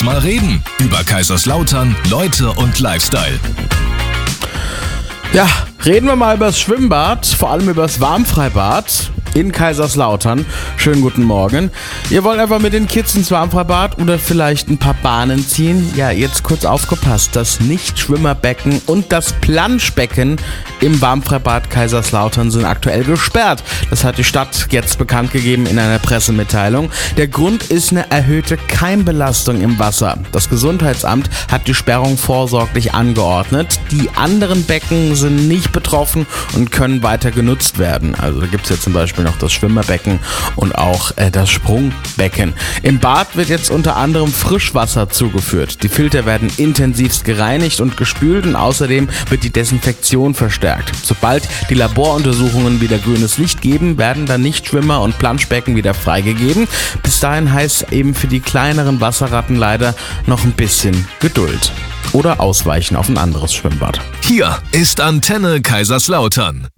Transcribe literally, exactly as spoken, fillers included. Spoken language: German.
Lass mal reden. Über Kaiserslautern, Leute und Lifestyle. Ja, reden wir mal über das Schwimmbad, vor allem über das Warmfreibad in Kaiserslautern. Schönen guten Morgen. Ihr wollt einfach mit den Kids ins Warmfreibad oder vielleicht ein paar Bahnen ziehen? Ja, jetzt kurz aufgepasst. Das Nichtschwimmerbecken und das Planschbecken im Warmfreibad Kaiserslautern sind aktuell gesperrt. Das hat die Stadt jetzt bekannt gegeben in einer Pressemitteilung. Der Grund ist eine erhöhte Keimbelastung im Wasser. Das Gesundheitsamt hat die Sperrung vorsorglich angeordnet. Die anderen Becken sind nicht betroffen und können weiter genutzt werden. Also da gibt es jetzt zum Beispiel noch das Schwimmerbecken und auch äh, das Sprungbecken. Im Bad wird jetzt unter anderem Frischwasser zugeführt. Die Filter werden intensivst gereinigt und gespült und außerdem wird die Desinfektion verstärkt. Sobald die Laboruntersuchungen wieder grünes Licht geben, werden dann Nichtschwimmer und Planschbecken wieder freigegeben. Bis dahin heißt eben für die kleineren Wasserratten leider noch ein bisschen Geduld. Oder ausweichen auf ein anderes Schwimmbad. Hier ist Antenne Kaiserslautern.